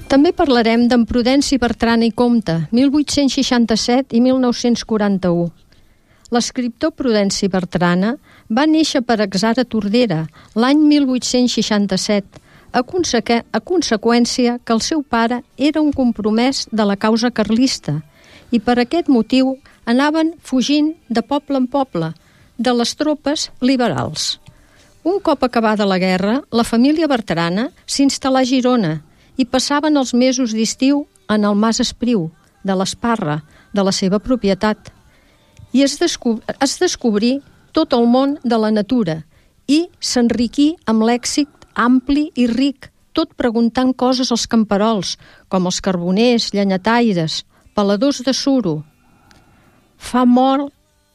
També parlarem d'en Prudenci Bertrana i Compte, 1867 i 1941. L'escriptor Prudenci Bertrana va néixer per atzar a Tordera l'any 1867, a conseqüència que el seu pare era un compromès de la causa carlista i per aquest motiu anaven fugint de poble en poble de les tropes liberals. Un cop acabada la guerra, la família Bertrana s'instal·là a Girona i passaven els mesos d'estiu en el Mas Espriu, de l'Esparra, de la seva propietat. I es descobrí tot el món de la natura i s'enriquí amb lèxic ampli i ric, tot preguntant coses als camperols, com els carboners, llenyataires, peladors de suro. Ja mort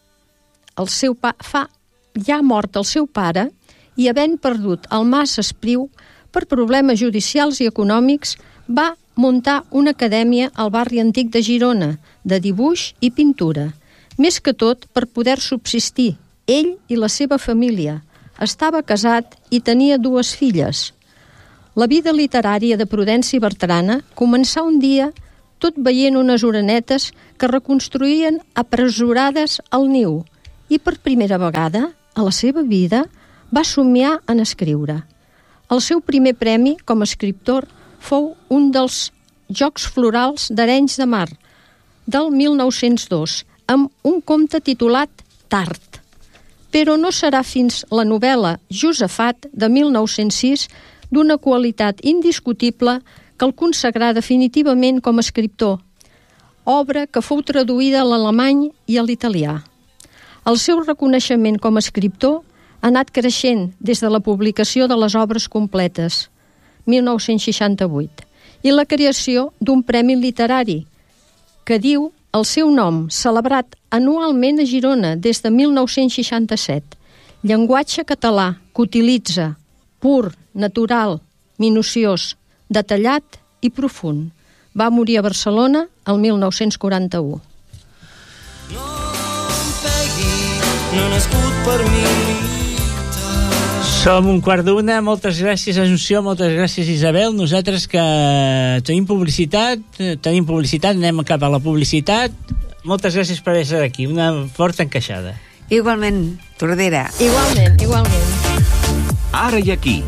el seu pare i havent perdut el Mas Espriu per problemes judicials i econòmics, va muntar una acadèmia al barri antic de Girona, de dibuix i pintura. Més que tot per poder subsistir, ell i la seva família. Estava casat i tenia 2 filles. La vida literària de Prudenci Bertrana començà un dia tot veient unes orenetes que reconstruïen apresurades al niu i per primera vegada a la seva vida va somiar en escriure. El seu primer premi com a escriptor fou un dels Jocs Florals d'Arenys de Mar del 1902 amb un conte titulat Tard. Però no serà fins la novel·la Josafat de 1906 d'una qualitat indiscutible que el consagrà definitivament com a escriptor, obra que fou traduïda a l'alemany i a l'italià. El seu reconeixement com a escriptor ha anat creixent des de la publicació de les obres completes, 1968, i la creació d'un premi literari que diu el seu nom, celebrat anualment a Girona des de 1967. Llenguatge català que utilitza, pur, natural, minuciós, detallat i profund. Va morir a Barcelona el 1941. No em pegui, no he nascut per militar. Som 1:15, moltes gràcies Assumpció, moltes gràcies Isabel. Nosaltres que tenim publicitat, anem cap a la publicitat. Moltes gràcies per estar aquí, una forta encaixada. Igualment, Tordera. Igualment. Ara i aquí.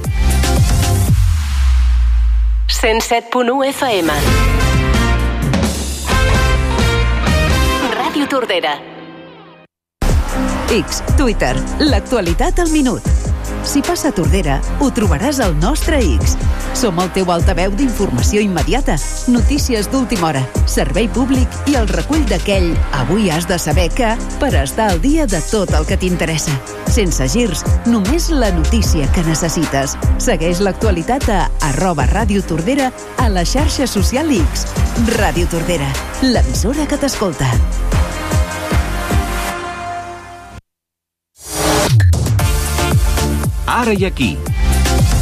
107.1 FM. Ràdio Tordera. X, Twitter, l'actualitat al minut. Si passa a Tordera, ho trobaràs al nostre X. Som el teu altaveu d'informació immediata, notícies d'última hora, servei públic i el recull d'aquell avui has de saber que per estar al dia de tot el que t'interessa. Sense girs, només la notícia que necessites. Segueix l'actualitat a @Ràdio Tordera a la xarxa social X. Ràdio Tordera, l'emissora que t'escolta. Ara i aquí.